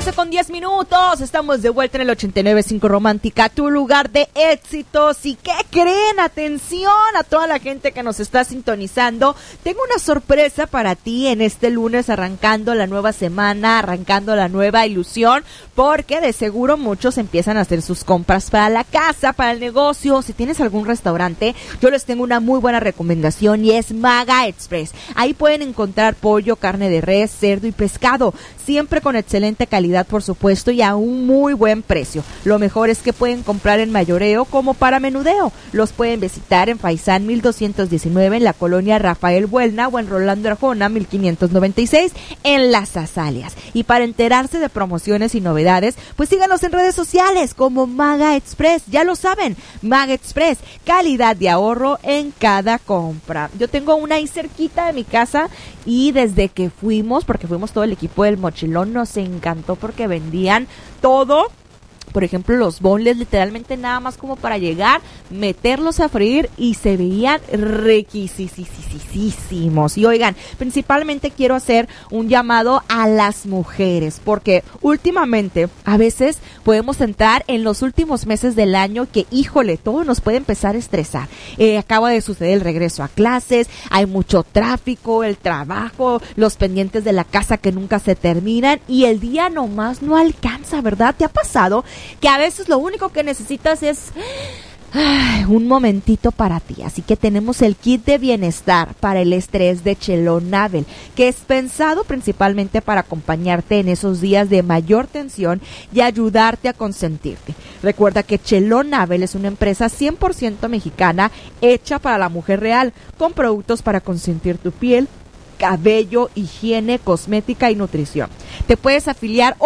12:10. Estamos de vuelta en el 89.5 Romántica, tu lugar de éxitos. ¿Y qué creen? Atención a toda la gente que nos está sintonizando. Tengo una sorpresa para ti en este lunes, arrancando la nueva semana, arrancando la nueva ilusión, porque de seguro muchos empiezan a hacer sus compras para la casa, para el negocio. Si tienes algún restaurante, yo les tengo una muy buena recomendación y es Maga Express. Ahí pueden encontrar pollo, carne de res, cerdo y pescado, siempre con excelente calidad, por supuesto, y a un muy buen precio. Lo mejor es que pueden comprar en mayoreo como para menudeo. Los pueden visitar en Faisán 1219 en la colonia Rafael Buelna o en Rolando Arjona 1596 en Las Azaleas. Y para enterarse de promociones y novedades, pues síganos en redes sociales como Maga Express. Ya lo saben, Maga Express, calidad de ahorro en cada compra. Yo tengo una ahí cerquita de mi casa y desde que fuimos, porque fuimos todo el equipo del Mochilón, nos encantó porque vendían todo. Por ejemplo, los boneless, literalmente nada más como para llegar, meterlos a freír y se veían riquísimos. Y oigan, principalmente quiero hacer un llamado a las mujeres, porque últimamente a veces podemos entrar en los últimos meses del año que, híjole, todo nos puede empezar a estresar. Acaba de suceder el regreso a clases, hay mucho tráfico, el trabajo, los pendientes de la casa que nunca se terminan y el día nomás no alcanza, ¿verdad? ¿Te ha pasado que a veces lo único que necesitas es un momentito para ti? Así que tenemos el kit de bienestar para el estrés de Chelón Navel, que es pensado principalmente para acompañarte en esos días de mayor tensión y ayudarte a consentirte. Recuerda que Chelón Navel es una empresa 100% mexicana, hecha para la mujer real, con productos para consentir tu piel, cabello, higiene, cosmética y nutrición. Te puedes afiliar